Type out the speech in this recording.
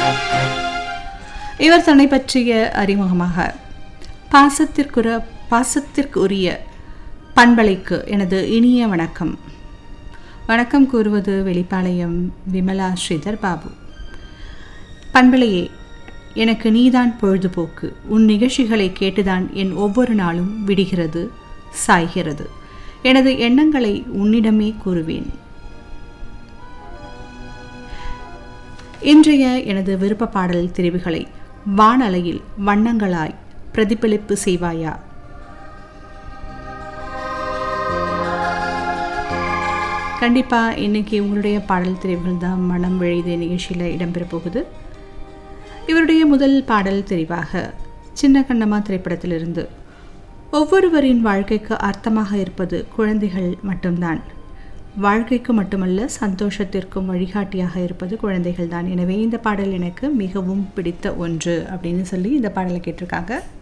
இவர் தன்னை பற்றிய அறிமுகமாக பாசத்திற்குரிய பண்பலைக்கு எனது இனிய வணக்கம். வணக்கம் கூறுவது வெளிப்பாளையம் விமலா ஸ்ரீதர் பாபு. பண்பலையே, எனக்கு நீதான் பொழுதுபோக்கு. உன் நிகழ்ச்சிகளை கேட்டுதான் என் ஒவ்வொரு நாளும் விடுகிறது, சாய்கிறது. எனது எண்ணங்களை உன்னிடமே கூறுவேன். இன்றைய எனது விருப்ப பாடல் தெரிவுகளை வானலையில் வண்ணங்களாய் பிரதிபலிப்பு செய்வாயா? கண்டிப்பாக இன்றைக்கி உங்களுடைய பாடல் தெரிவுகள் தான் மனம் விழைத நிகழ்ச்சியில் இடம்பெற போகுது. இவருடைய முதல் பாடல் தெரிவாக சின்ன கண்ணம்மா திரைப்படத்திலிருந்து, ஒவ்வொருவரின் வாழ்க்கைக்கு அர்த்தமாக இருப்பது குழந்தைகள் மட்டும்தான். வாழ்க்கைக்கு மட்டுமல்ல, சந்தோஷத்திற்கும் வழிகாட்டியாக இருப்பது குழந்தைகள் தான். எனவே இந்த பாடல் எனக்கு மிகவும் பிடித்த ஒன்று அப்படின்னு சொல்லி இந்த பாடலை கேட்டிருக்காங்க.